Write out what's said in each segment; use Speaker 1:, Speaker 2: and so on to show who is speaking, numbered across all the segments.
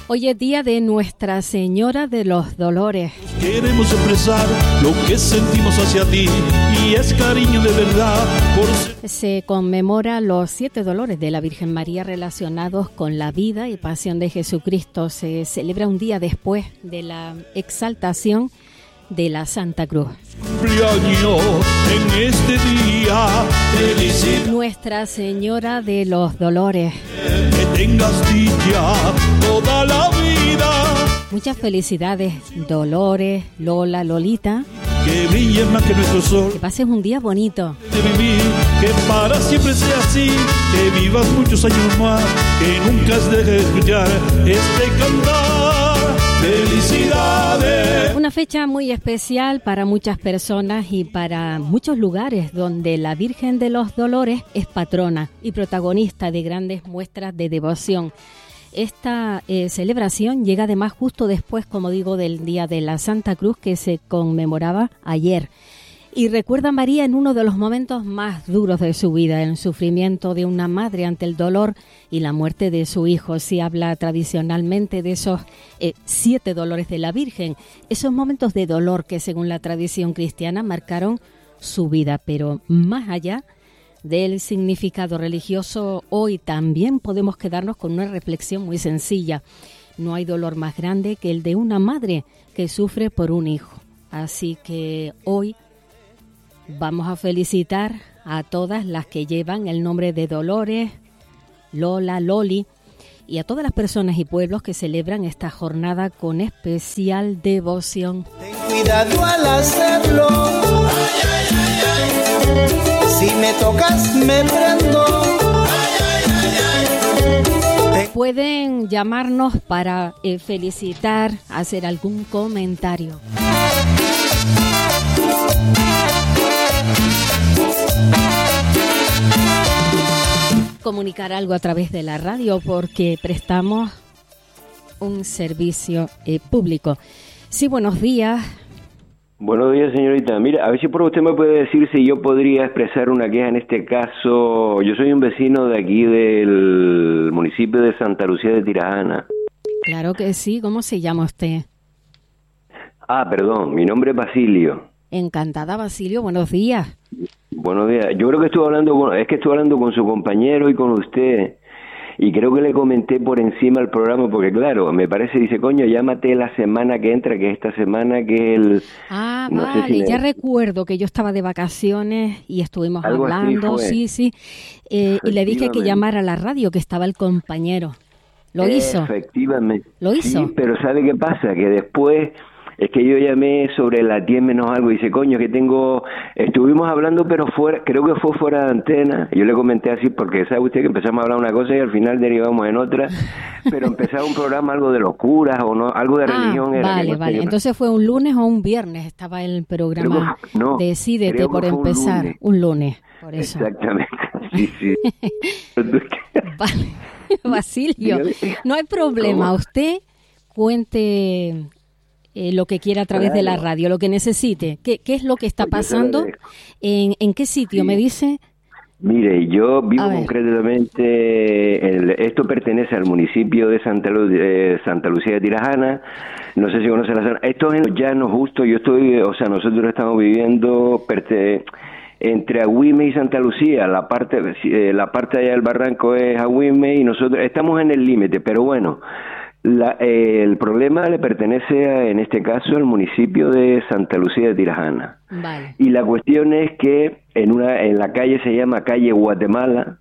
Speaker 1: Hoy es día de Nuestra Señora de los Dolores.
Speaker 2: Queremos expresar lo que sentimos hacia ti y es cariño de verdad.
Speaker 1: Se conmemora los 7 dolores de la Virgen María relacionados con la vida y pasión de Jesucristo. Se celebra un día después de la exaltación de la Santa Cruz.
Speaker 2: Cumpleaños en este día, felicidad.
Speaker 1: Nuestra Señora de los Dolores.
Speaker 2: Que tengas dicha toda la vida.
Speaker 1: Muchas felicidades, Dolores, Lola, Lolita.
Speaker 2: Que brilles más que nuestro sol.
Speaker 1: Que pases un día bonito.
Speaker 2: De vivir, que para siempre sea así. Que vivas muchos años más. Que nunca dejes de escuchar este cantar. ¡Felicidades!
Speaker 1: Una fecha muy especial para muchas personas y para muchos lugares donde la Virgen de los Dolores es patrona y protagonista de grandes muestras de devoción. Esta celebración llega además justo después, como digo, del Día de la Santa Cruz que se conmemoraba ayer. Y recuerda a María en uno de los momentos más duros de su vida, el sufrimiento de una madre ante el dolor y la muerte de su hijo. Se habla tradicionalmente de esos 7 dolores de la Virgen, esos momentos de dolor que según la tradición cristiana marcaron su vida. Pero más allá del significado religioso, hoy también podemos quedarnos con una reflexión muy sencilla. No hay dolor más grande que el de una madre que sufre por un hijo. Así que hoy vamos a felicitar a todas las que llevan el nombre de Dolores, Lola, Loli y a todas las personas y pueblos que celebran esta jornada con especial devoción.
Speaker 3: Ten cuidado al hacerlo. Ay, ay, ay, ay. Si me tocas me prendo. Ay, ay, ay, ay.
Speaker 1: Pueden llamarnos para felicitar, hacer algún comentario. Comunicar algo a través de la radio porque prestamos un servicio público. Sí, buenos días.
Speaker 4: Buenos días, señorita. Mira, a ver si por usted me puede decir si yo podría expresar una queja en este caso. Yo soy un vecino de aquí del municipio de Santa Lucía de Tirajana.
Speaker 1: Claro que sí. ¿Cómo se llama usted?
Speaker 4: Perdón, mi nombre es Basilio.
Speaker 1: Encantada, Basilio. Buenos días.
Speaker 4: Buenos días. Yo creo que estuve hablando con su compañero y con usted, y creo que le comenté por encima el programa, porque claro, me parece, dice, coño, llámate la semana que entra, que es esta semana, que es el...
Speaker 1: No vale, sé si ya recuerdo que yo estaba de vacaciones y estuvimos hablando, sí, y le dije que llamara a la radio, que estaba el compañero. ¿Lo hizo?
Speaker 4: Efectivamente.
Speaker 1: ¿Lo hizo?
Speaker 4: Sí, pero ¿sabe qué pasa? Que después... Es que yo llamé sobre las 10 menos algo y dice, coño, que estuvimos hablando, pero creo que fue fuera de antena. Yo le comenté así porque sabe usted que empezamos a hablar una cosa y al final derivamos en otra, pero empezaba un programa algo de locuras o no, algo de religión.
Speaker 1: Vale. Entonces fue un lunes o un viernes, estaba el programa Decídete por empezar, un lunes, por eso.
Speaker 4: Exactamente, sí.
Speaker 1: Vale, Basilio, no hay problema, ¿cómo? Usted cuente... lo que quiera a través de la radio, lo que necesite. ¿Qué es lo que está pasando? ¿En qué sitio me dice?
Speaker 4: Mire, yo vivo concretamente, esto pertenece al municipio de Santa Lucía de Tirajana, no sé si conoce la zona, esto es en Llano Justo, nosotros estamos viviendo entre Agüime y Santa Lucía, la parte allá del barranco es Agüime y nosotros estamos en el límite, pero bueno, el problema le pertenece en este caso al municipio de Santa Lucía de Tirajana.
Speaker 1: Vale.
Speaker 4: Y la cuestión es que en la calle se llama calle Guatemala,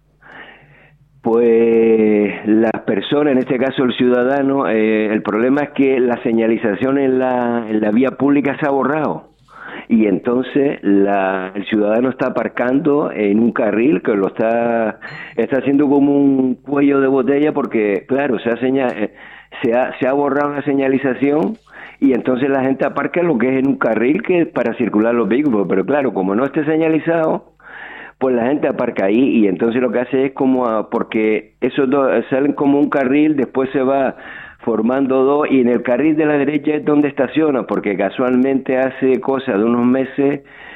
Speaker 4: pues las personas, en este caso el ciudadano, el problema es que la señalización en la vía pública se ha borrado. Y entonces el ciudadano está aparcando en un carril que lo está haciendo como un cuello de botella porque, claro, se ha borrado la señalización y entonces la gente aparca lo que es en un carril que es para circular los vehículos, pero claro, como no esté señalizado, pues la gente aparca ahí y entonces lo que hace es porque esos dos salen como un carril, después se va formando dos y en el carril de la derecha es donde estaciona, porque casualmente hace cosa de unos meses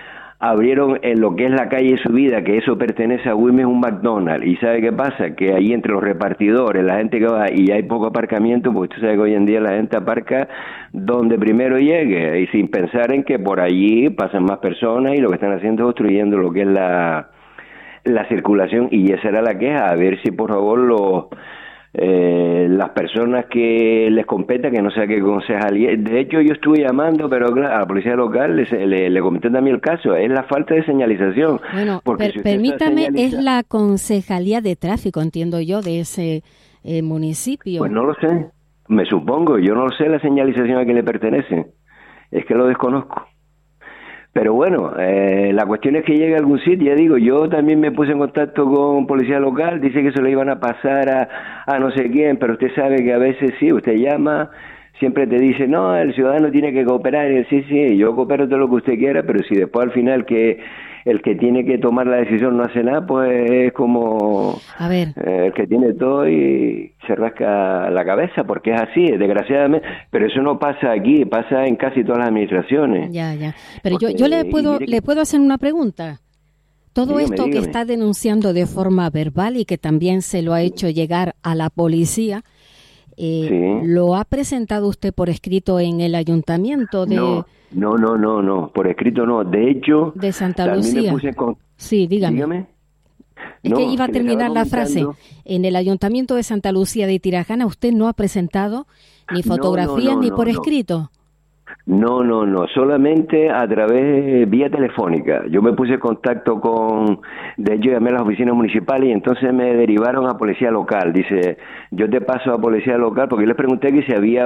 Speaker 4: abrieron en lo que es la calle Subida, que eso pertenece a Güemes, un McDonald's. ¿Y sabe qué pasa? Que ahí entre los repartidores, la gente que va, y hay poco aparcamiento, porque usted sabe que hoy en día la gente aparca donde primero llegue, y sin pensar en que por allí pasan más personas, y lo que están haciendo es obstruyendo lo que es la circulación, y esa era la queja, a ver si por favor las personas que les competa, que no sé a qué concejalía. De hecho, yo estuve llamando, pero claro, a la policía local le comenté también el caso, es la falta de señalización.
Speaker 1: Bueno, permítame, es la concejalía de tráfico, entiendo yo, de ese municipio.
Speaker 4: Pues no lo sé, me supongo, yo no sé la señalización a quién le pertenece, es que lo desconozco. Pero bueno, la cuestión es que llegue a algún sitio. Ya digo, yo también me puse en contacto con policía local, dice que se lo iban a pasar a no sé quién, pero usted sabe que a veces sí, usted llama, siempre te dice, no, el ciudadano tiene que cooperar, y sí, yo coopero todo lo que usted quiera, pero si después al final que el que tiene que tomar la decisión no hace nada, pues es como
Speaker 1: a ver,
Speaker 4: el que tiene todo y se rasca la cabeza, porque es así, desgraciadamente, pero eso no pasa aquí, pasa en casi todas las administraciones.
Speaker 1: Ya, pero porque, yo le puedo hacer una pregunta. Todo esto que está denunciando de forma verbal y que también se lo ha hecho llegar a la policía,
Speaker 4: sí.
Speaker 1: ¿Lo ha presentado usted por escrito en el ayuntamiento de...?
Speaker 4: No, por escrito no. De hecho...
Speaker 1: De Santa Lucía. Sí, dígame. Es que iba a terminar la frase. En el ayuntamiento de Santa Lucía de Tirajana, ¿usted no ha presentado ni fotografías ni por escrito?
Speaker 4: No, solamente a través, vía telefónica. Yo me puse en contacto de hecho llamé a las oficinas municipales y entonces me derivaron a policía local. Dice, yo te paso a policía local, porque yo les pregunté que si había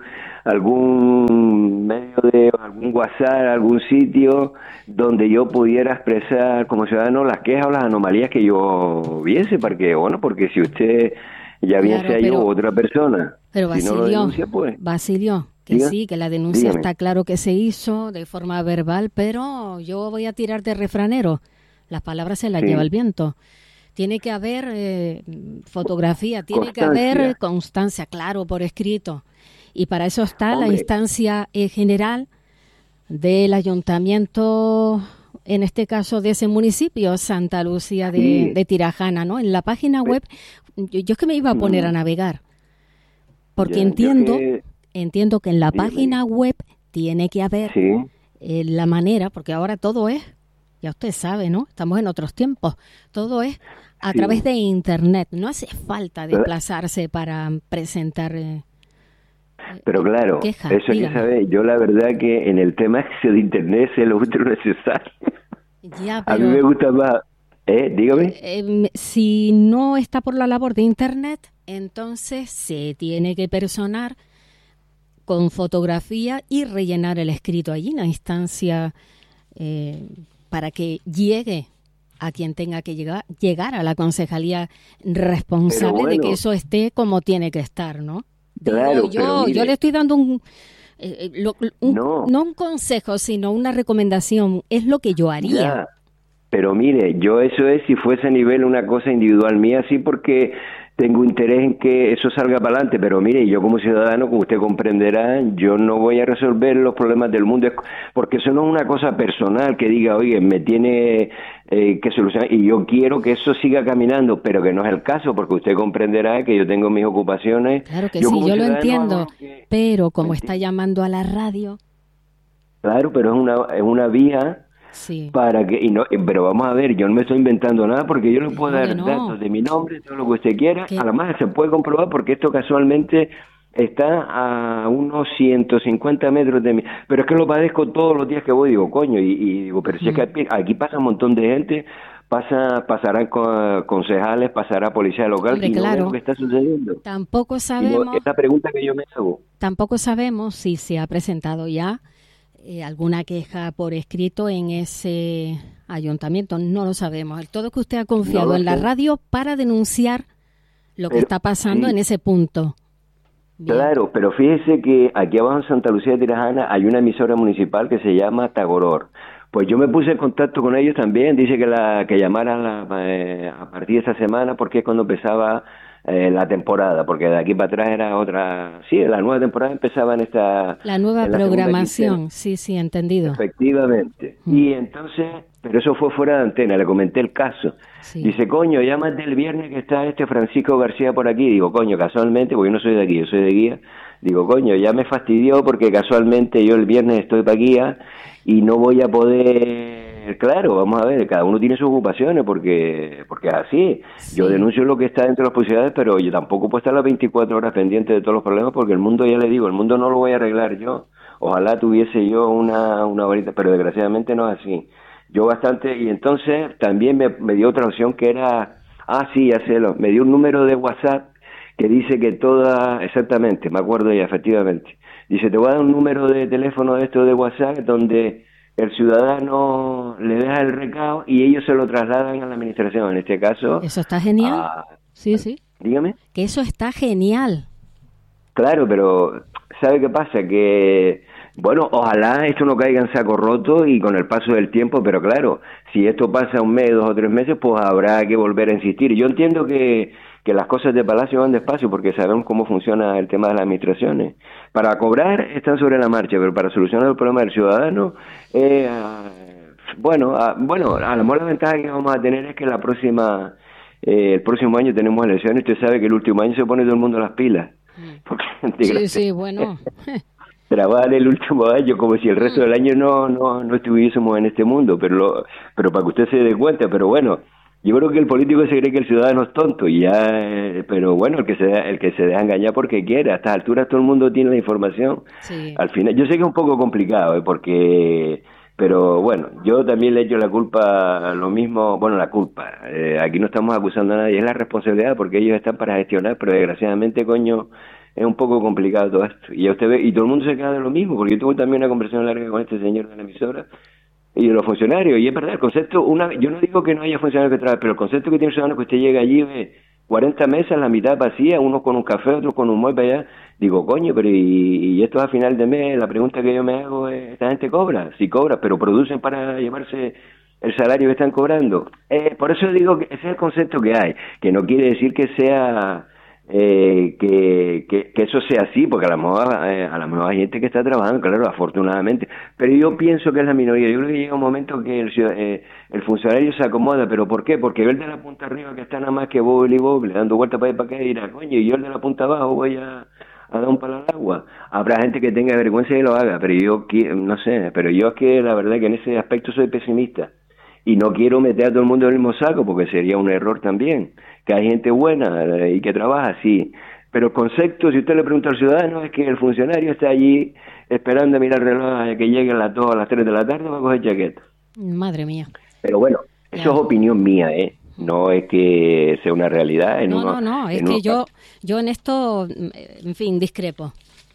Speaker 4: algún medio algún WhatsApp, algún sitio donde yo pudiera expresar como ciudadano las quejas o las anomalías que yo viese, porque si usted ya bien sea yo u otra persona,
Speaker 1: pero
Speaker 4: si no lo denuncia, pues...
Speaker 1: Basilio, que ¿diga? Sí, que la denuncia está claro que se hizo de forma verbal, pero yo voy a tirar de refranero. Las palabras se las lleva el viento. Tiene que haber fotografía, tiene que haber constancia, claro, por escrito. Y para eso está la instancia general del ayuntamiento, en este caso de ese municipio, Santa Lucía de Tirajana, ¿no? En la página web, yo es que me iba a poner a navegar, porque entiendo que en la página web tiene que haber la manera, porque ahora todo es, ya usted sabe, ¿no? Estamos en otros tiempos, todo es a través de Internet, no hace falta desplazarse para presentar
Speaker 4: pero claro,
Speaker 1: quejas,
Speaker 4: eso hay que saber, yo la verdad que en el tema de Internet es lo último necesario.
Speaker 1: Ya, pero,
Speaker 4: a mí me gusta más, dígame.
Speaker 1: Si no está por la labor de Internet, entonces se tiene que personar con fotografía y rellenar el escrito allí en la instancia para que llegue a quien tenga que llegar a la concejalía responsable de que eso esté como tiene que estar, ¿no?
Speaker 4: Claro,
Speaker 1: yo le estoy dando no un consejo, sino una recomendación. Es lo que yo haría.
Speaker 4: Ya. Pero mire, yo eso es si fuese a nivel una cosa individual mía, sí, porque tengo interés en que eso salga para adelante, pero mire, yo como ciudadano, como usted comprenderá, yo no voy a resolver los problemas del mundo, porque eso no es una cosa personal que diga, oye, me tiene que solucionar, y yo quiero que eso siga caminando, pero que no es el caso, porque usted comprenderá que yo tengo mis ocupaciones.
Speaker 1: Claro que sí, yo lo entiendo, pero como está llamando a la radio...
Speaker 4: Claro, pero es una vía...
Speaker 1: Sí.
Speaker 4: Para que pero vamos a ver, yo no me estoy inventando nada porque yo le puedo dar datos de mi nombre, todo lo que usted quiera. Además se puede comprobar porque esto casualmente está a unos 150 metros de mí, pero es que lo padezco todos los días que voy, digo, coño, y digo, pero si es que aquí pasa un montón de gente, pasarán concejales, pasará policía local.
Speaker 1: Hombre,
Speaker 4: y
Speaker 1: claro.
Speaker 4: No es lo que está sucediendo.
Speaker 1: Tampoco sabemos.
Speaker 4: Es la pregunta que yo me hago.
Speaker 1: Tampoco sabemos si se ha presentado ya alguna queja por escrito en ese ayuntamiento, no lo sabemos. Todo es que usted ha confiado en la radio para denunciar lo que está pasando en ese punto. Bien.
Speaker 4: Claro, pero fíjese que aquí abajo en Santa Lucía de Tirajana hay una emisora municipal que se llama Tagoror. Pues yo me puse en contacto con ellos también, dice que llamaran a partir de esta semana porque es cuando empezaba la temporada, porque de aquí para atrás era otra, sí, la nueva temporada empezaba en esta...
Speaker 1: La nueva programación, sí, entendido.
Speaker 4: Efectivamente. Y entonces, pero eso fue fuera de antena, le comenté el caso. Sí. Dice, coño, llámate el viernes que está Francisco García por aquí. Digo, coño, casualmente, porque yo no soy de aquí, yo soy de Guía. Digo, coño, ya me fastidió porque casualmente yo el viernes estoy para Guía y no voy a poder... Claro, vamos a ver, cada uno tiene sus ocupaciones porque es así. Sí. Yo denuncio lo que está dentro de las posibilidades, pero yo tampoco puedo estar las 24 horas pendiente de todos los problemas porque el mundo, ya le digo, el mundo no lo voy a arreglar yo. Ojalá tuviese yo una varita, pero desgraciadamente no es así. Yo bastante, y entonces también me dio otra opción que era, sí, ya sé, me dio un número de WhatsApp que dice que exactamente, me acuerdo ya, efectivamente, dice, te voy a dar un número de teléfono de esto de WhatsApp donde el ciudadano le deja el recado y ellos se lo trasladan a la administración, en este caso.
Speaker 1: Eso está genial. Sí.
Speaker 4: Dígame.
Speaker 1: Que eso está genial.
Speaker 4: Claro, pero ¿sabe qué pasa? Que, bueno, ojalá esto no caiga en saco roto y con el paso del tiempo, pero claro, si esto pasa un mes, 2 o 3 meses, pues habrá que volver a insistir. Yo entiendo que las cosas de Palacio van despacio porque sabemos cómo funciona el tema de las administraciones. Para cobrar están sobre la marcha, pero para solucionar el problema del ciudadano, bueno, a lo mejor la ventaja que vamos a tener es que el próximo año tenemos elecciones y usted sabe que el último año se pone todo el mundo las pilas. Porque,
Speaker 1: sí, bueno.
Speaker 4: Trabajar el último año como si el resto del año no estuviésemos en este mundo, pero para que usted se dé cuenta, pero bueno, yo creo que el político se cree que el ciudadano es tonto y ya, pero bueno, el que se deja engañar porque quiere. A estas alturas todo el mundo tiene la información. Sí. Al final, yo sé que es un poco complicado, pero bueno, yo también le echo la culpa, lo mismo, bueno, la culpa. Aquí no estamos acusando a nadie, es la responsabilidad porque ellos están para gestionar, pero desgraciadamente, coño, es un poco complicado todo esto. Y usted ve, y todo el mundo se queda de lo mismo, porque yo tuve también una conversación larga con este señor de la emisora y de los funcionarios, y es verdad, el concepto, yo no digo que no haya funcionarios que trabajen, pero el concepto que tiene el ciudadano es que usted llega allí, ve 40 mesas, la mitad vacía, unos con un café, otros con un mueble allá, digo, coño, pero y esto a final de mes, la pregunta que yo me hago es, ¿esta gente cobra? Sí cobra, pero producen para llevarse el salario que están cobrando. Por eso digo que ese es el concepto que hay, que no quiere decir que sea... que eso sea así, porque a la mejor hay gente que está trabajando, claro, afortunadamente, pero yo pienso que es la minoría. Yo creo que llega un momento que el funcionario se acomoda, ¿pero por qué? Porque el de la punta arriba que está nada más que boble y boble, dando vueltas para allá y para acá, y dirá, coño, y yo el de la punta abajo voy a dar un palo al agua. Habrá gente que tenga vergüenza y lo haga, pero yo no sé, pero yo es que la verdad que en ese aspecto soy pesimista y no quiero meter a todo el mundo en el mismo saco porque sería un error también. Que hay gente buena y que trabaja, sí. Pero el concepto, si usted le pregunta al ciudadano, es que el funcionario está allí esperando a mirar el reloj a que lleguen las 2 a las 3 de la tarde para coger chaqueta.
Speaker 1: Madre mía.
Speaker 4: Pero bueno, eso es opinión mía, No es que sea una realidad.
Speaker 1: No, es que yo en esto, en fin, discrepo.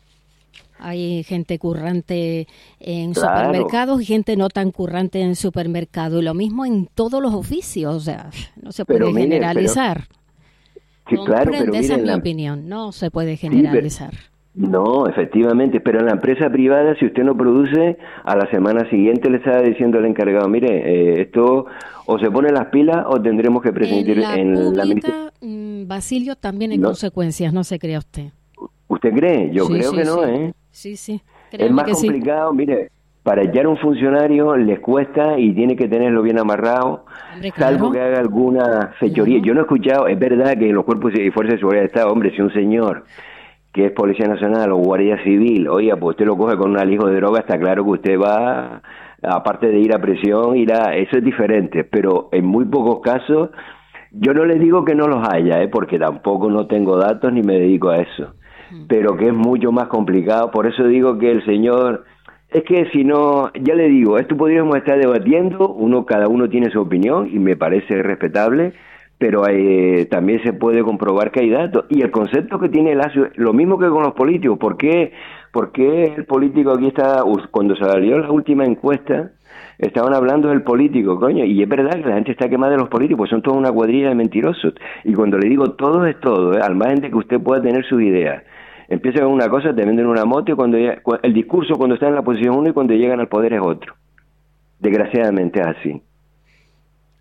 Speaker 1: Hay gente currante en supermercados y gente no tan currante en supermercados. Y lo mismo en todos los oficios. O sea, no se puede generalizar.
Speaker 4: Sí, claro, pero
Speaker 1: esa es mi opinión. No se puede generalizar.
Speaker 4: No, efectivamente. Pero en la empresa privada, si usted no produce, a la semana siguiente le está diciendo al encargado, mire, esto o se pone las pilas o tendremos que presentar
Speaker 1: en la pública, Basilio, también hay consecuencias, no se crea usted.
Speaker 4: ¿Usted cree? Yo creo que no,
Speaker 1: Sí.
Speaker 4: Es más complicado, mire, para echar a un funcionario les cuesta y tiene que tenerlo bien amarrado, hombre, salvo que haga alguna fechoría. Yo no he escuchado, es verdad que en los cuerpos y fuerzas de seguridad de Estado, hombre, si un señor que es Policía Nacional o Guardia Civil, oiga, pues usted lo coge con un alijo de droga, está claro que usted va, aparte de ir a prisión, eso es diferente, pero en muy pocos casos, yo no les digo que no los haya, porque tampoco no tengo datos ni me dedico a eso. Pero que es mucho más complicado, por eso digo que el señor, es que si no, ya le digo, esto podríamos estar debatiendo, cada uno tiene su opinión y me parece respetable, pero también se puede comprobar que hay datos, y el concepto que tiene lo mismo que con los políticos, ¿por qué el político aquí está, cuando salió la última encuesta, estaban hablando del político, coño, y es verdad que la gente está quemada de los políticos, son toda una cuadrilla de mentirosos, y cuando le digo todo es todo, al margen de que usted pueda tener sus ideas. Empieza con una cosa, te venden una moto, y el discurso cuando está en la posición 1 y cuando llegan al poder es otro. Desgraciadamente es así.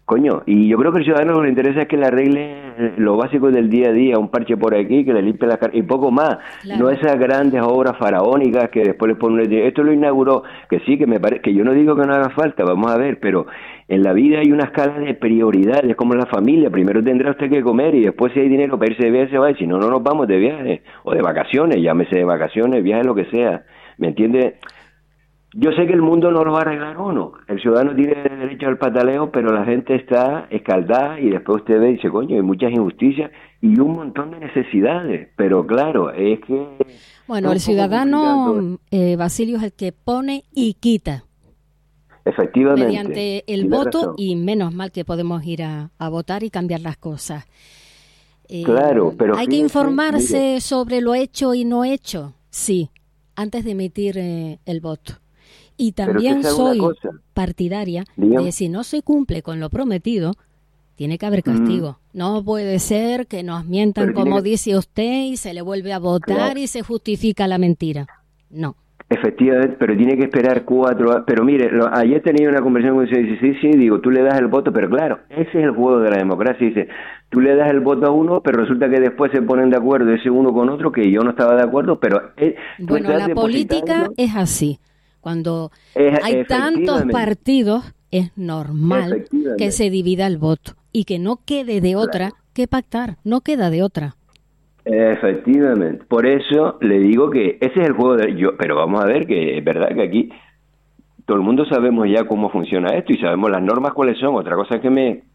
Speaker 4: Coño, y yo creo que al ciudadano lo que le interesa es que le arregle lo básico del día a día, un parche por aquí, que le limpie la cara, y poco más. Claro. No esas grandes obras faraónicas que después le ponen, esto lo inauguró, que sí, que me parece, que yo no digo que no haga falta, vamos a ver, pero en la vida hay una escala de prioridades, como en la familia, primero tendrá usted que comer y después si hay dinero para irse de viaje se va, y si no, no nos vamos de viaje, o de vacaciones, llámese de vacaciones, viaje, lo que sea, ¿me entiende? Yo sé que el mundo no lo va a arreglar uno. El ciudadano tiene derecho al pataleo, pero la gente está escaldada y después usted ve y dice, coño, hay muchas injusticias y un montón de necesidades. Pero claro, es que...
Speaker 1: Bueno, el ciudadano, Basilio, es el que pone y quita.
Speaker 4: Efectivamente.
Speaker 1: Mediante el voto, y menos mal que podemos ir a votar y cambiar las cosas.
Speaker 4: Claro, pero...
Speaker 1: Hay que informarse sobre lo hecho y no hecho, sí, antes de emitir el voto. Y también soy partidaria de si no se cumple con lo prometido, tiene que haber castigo. No puede ser que nos mientan como dice usted y se le vuelve a votar y se justifica la mentira. No.
Speaker 4: Efectivamente, pero tiene que esperar 4 años. Pero mire, ayer tenía una conversación con usted y dice, sí, digo, tú le das el voto, pero claro, ese es el juego de la democracia. Dice, tú le das el voto a uno, pero resulta que después se ponen de acuerdo ese uno con otro, que yo no estaba de acuerdo, pero...
Speaker 1: Bueno, la política es así. Cuando hay tantos partidos, es normal que se divida el voto y que no quede de otra que pactar, no queda de otra.
Speaker 4: Efectivamente, por eso le digo que ese es el juego pero vamos a ver que es verdad que aquí todo el mundo sabemos ya cómo funciona esto y sabemos las normas cuáles son. Otra cosa es que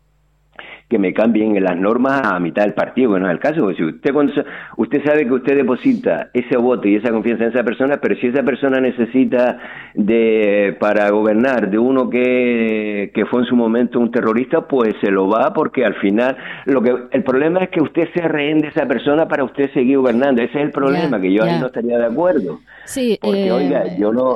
Speaker 4: me cambien las normas a mitad del partido, que no es el caso, porque si usted sabe que usted deposita ese voto y esa confianza en esa persona, pero si esa persona necesita para gobernar de uno que fue en su momento un terrorista, pues se lo va, porque al final el problema es que usted se rehén de esa persona para usted seguir gobernando. Ese es el problema, que yo ahí no estaría de acuerdo.
Speaker 1: Sí,
Speaker 4: porque oiga, yo no